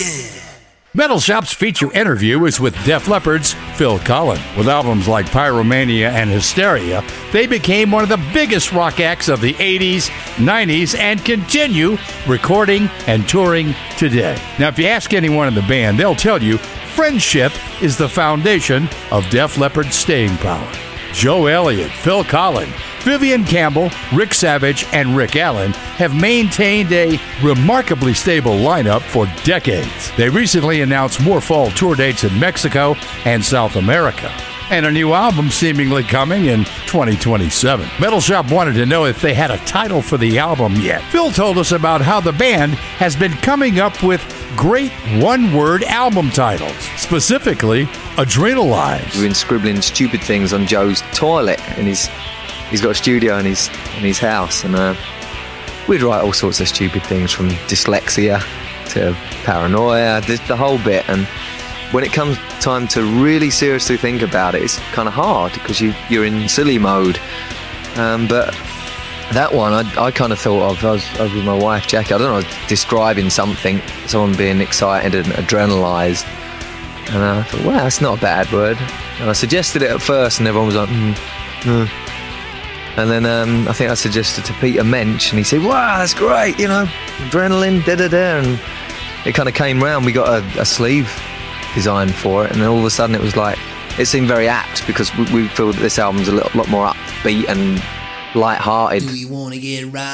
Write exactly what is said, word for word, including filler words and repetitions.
Metal Shop's feature interview is with Def Leppard's Phil Collen. With albums like Pyromania and Hysteria, they became one of the biggest rock acts of the eighties, nineties, and continue recording and touring today. Now, if you ask anyone in the band, they'll tell you friendship is the foundation of Def Leppard's staying power. Joe Elliott, Phil Collen, Vivian Campbell, Rick Savage, and Rick Allen have maintained a remarkably stable lineup for decades. They recently announced more fall tour dates in Mexico and South America, and a new album seemingly coming in twenty twenty-seven. Metal Shop wanted to know if they had a title for the album yet. Phil told us about how the band has been coming up with great one-word album titles, specifically Adrenalize. We've been scribbling stupid things on Joe's toilet, and he's he's got a studio in his in his house, and uh, we'd write all sorts of stupid things from dyslexia to paranoia, the, the whole bit. And when it comes time to really seriously think about it, it's kind of hard because you you're in silly mode. Um, but that one, I, I kind of thought of, I was, I was with my wife, Jackie, I don't know, I was describing something, someone being excited and adrenalized. And I thought, wow, that's not a bad word. And I suggested it at first, and everyone was like, mm, mm. And then um, I think I suggested to Peter Mensch, and he said, wow, that's great, you know, adrenaline, da-da-da. And it kind of came round. We got a, a sleeve designed for it, and then all of a sudden it was like, it seemed very apt because we, we feel that this album's a little, lot more upbeat and light-hearted. Do you want to get right?